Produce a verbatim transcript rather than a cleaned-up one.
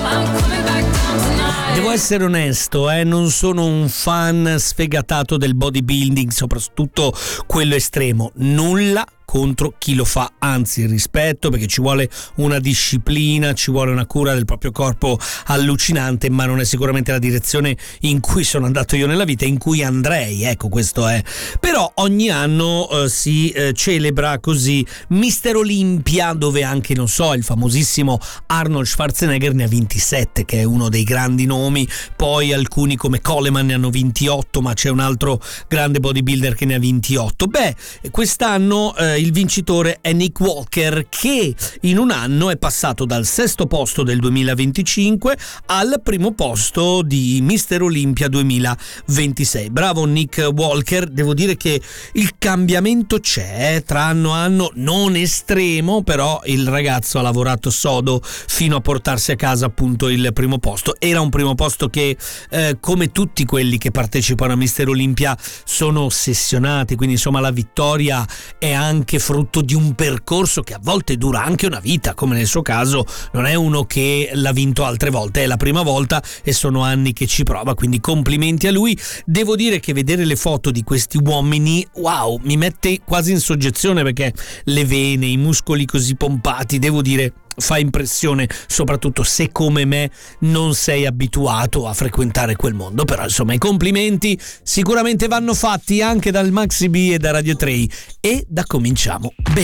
Devo essere onesto, eh, non sono un fan sfegatato del bodybuilding, soprattutto quello estremo. Nulla contro chi lo fa, anzi rispetto, perché ci vuole una disciplina, ci vuole una cura del proprio corpo allucinante, ma non è sicuramente la direzione in cui sono andato io nella vita, in cui andrei, ecco, questo è. Però ogni anno eh, si eh, celebra così Mister Olympia, dove anche, non so, il famosissimo Arnold Schwarzenegger ne ha ventisette, che è uno dei grandi nomi, poi alcuni come Coleman ne hanno ventotto, ma c'è un altro grande bodybuilder che ne ha ventotto. Beh, quest'anno eh, il vincitore è Nick Walker, che in un anno è passato dal sesto posto del duemilaventicinque al primo posto di Mister Olympia duemilaventisei. Bravo Nick Walker, devo dire che il cambiamento c'è tra anno a anno, non estremo, però il ragazzo ha lavorato sodo fino a portarsi a casa appunto il primo posto. Era un primo posto che eh, come tutti quelli che partecipano a Mister Olympia sono ossessionati, quindi insomma la vittoria è anche frutto di un percorso che a volte dura anche una vita, come nel suo caso. Non è uno che l'ha vinto altre volte, è la prima volta e sono anni che ci prova, quindi complimenti a lui. Devo dire che vedere le foto di questi uomini, wow, mi mette quasi in soggezione, perché le vene, i muscoli così pompati, devo dire fa impressione, soprattutto se come me non sei abituato a frequentare quel mondo. Però insomma i complimenti sicuramente vanno fatti anche dal Maxi B e da Radio tre e da Cominciamo Bene.